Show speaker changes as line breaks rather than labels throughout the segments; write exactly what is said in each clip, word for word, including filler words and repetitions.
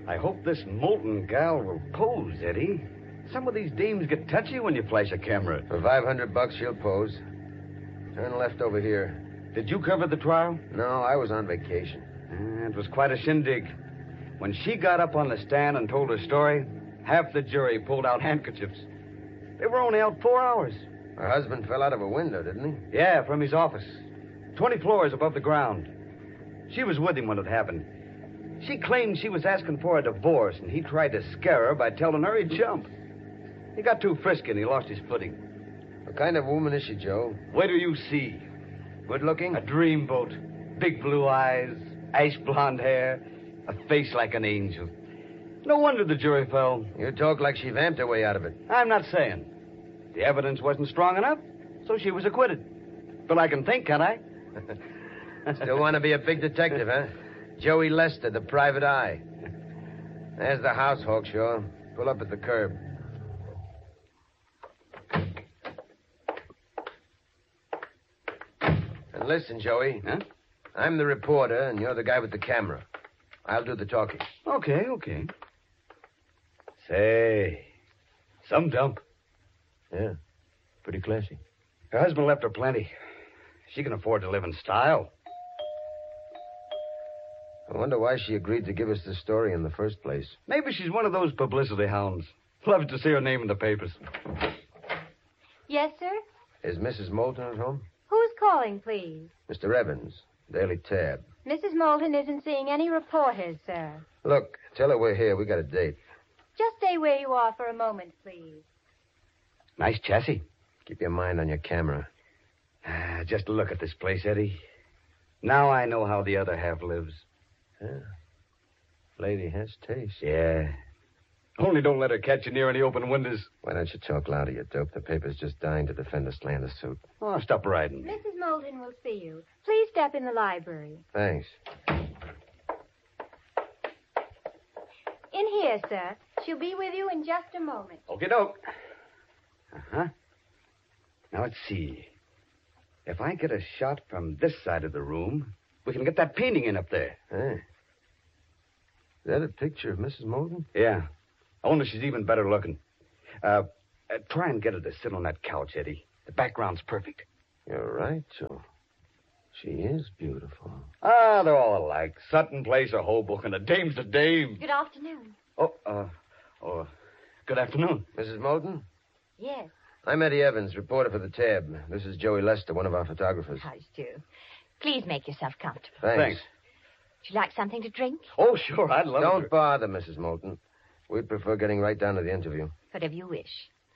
I hope this Moulton gal will pose, Eddie. Some of these dames get touchy when you flash a camera.
For five hundred bucks, she'll pose. Turn left over here.
Did you cover the trial?
No, I was on vacation.
Uh, it was quite a shindig. When she got up on the stand and told her story, half the jury pulled out handkerchiefs. They were only out four hours.
Her husband fell out of a window, didn't he?
Yeah, from his office. Twenty floors above the ground. She was with him when it happened. She claimed she was asking for a divorce, and he tried to scare her by telling her he'd jump. He got too frisky, and he lost his footing.
What kind of woman is she, Joe?
Wait till you see.
Good looking?
A dreamboat. Big blue eyes, ash blonde hair, a face like an angel. No wonder the jury fell.
You talk like she vamped her way out of it.
I'm not saying. The evidence wasn't strong enough, so she was acquitted. But I can think, can't I?
Still want to be a big detective, huh? Joey Lester, the private eye. There's the house, Hawkshaw. Pull up at the curb. And listen, Joey.
Huh?
I'm the reporter, and you're the guy with the camera. I'll do the talking.
Okay, okay. Say, some dump.
Yeah, pretty classy.
Her husband left her plenty. She can afford to live in style.
I wonder why she agreed to give us the story in the first place.
Maybe she's one of those publicity hounds. Loves to see her name in the papers.
Yes, sir?
Is Missus Moulton at home?
Who's calling, please?
Mister Evans, Daily Tab.
Missus Moulton isn't seeing any reporters, sir.
Look, tell her we're here. We got a date.
Just stay where you are for a moment, please.
Nice chassis.
Keep your mind on your camera.
Ah, just look at this place, Eddie. Now I know how the other half lives.
Yeah. Lady has taste.
Yeah. Only don't let her catch you near any open windows.
Why don't you talk louder, you dope? The paper's just dying to defend a slander suit.
Oh, stop riding.
Missus Moulton will see you. Please step in the library.
Thanks.
In here, sir. She'll be with you in just a moment.
Okie doke. Uh-huh. Now, let's see. If I get a shot from this side of the room, we can get that painting in up there.
Hey. Is that a picture of Missus Moulton?
Yeah. Only she's even better looking. Uh, uh, try and get her to sit on that couch, Eddie. The background's perfect.
You're right, Joe. She is beautiful.
Ah, they're all alike. Sutton Place or Hoboken. A dame's a dame.
Good afternoon.
Oh, uh, oh, good afternoon.
Missus Moulton?
Yes.
I'm Eddie Evans, reporter for the Tab. This is Joey Lester, one of our photographers.
How do you do? Please make yourself comfortable.
Thanks.
Thanks.
Would you like something to drink?
Oh, sure, I'd love
Don't
to.
bother, Missus Moulton. We'd prefer getting right down to the interview.
Whatever you wish.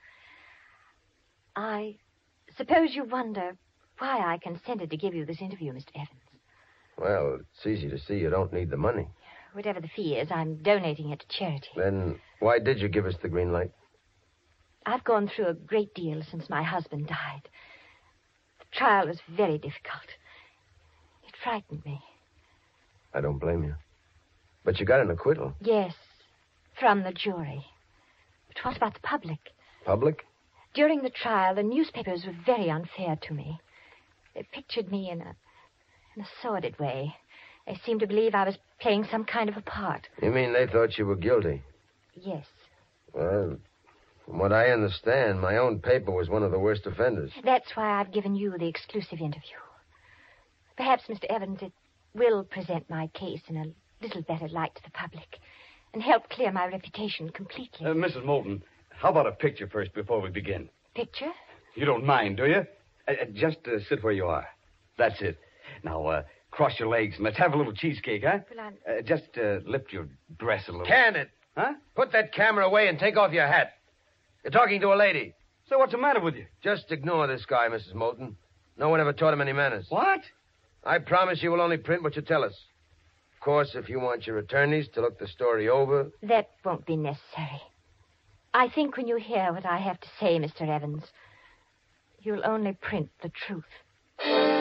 I suppose you wonder why I consented to give you this interview, Mister Evans.
Well, it's easy to see you don't need the money.
Whatever the fee is, I'm donating it to charity.
Then why did you give us the green light?
I've gone through a great deal since my husband died. The trial was very difficult. It frightened me.
I don't blame you. But you got an acquittal.
Yes, from the jury. But what about the public?
Public?
During the trial, the newspapers were very unfair to me. They pictured me in a, in a sordid way. They seemed to believe I was playing some kind of a part.
You mean they thought you were guilty?
Yes.
Well, from what I understand, my own paper was one of the worst offenders.
That's why I've given you the exclusive interview. Perhaps, Mister Evans, it will present my case in a little better light to the public and help clear my reputation completely.
Uh, Missus Moulton, how about a picture first before we begin?
Picture?
You don't mind, do you? Uh, uh, just uh, sit where you are. That's it. Now, uh, cross your legs and let's have a little cheesecake, huh?
Well, I'm...
Uh, just uh, lift your dress a little.
Can it?
Huh?
Put that camera away and take off your hat. You're talking to a lady.
So what's the matter with you?
Just ignore this guy, Missus Moulton. No one ever taught him any manners.
What?
I promise you will only print what you tell us. Of course, if you want your attorneys to look the story over...
That won't be necessary. I think when you hear what I have to say, Mister Evans, you'll only print the truth.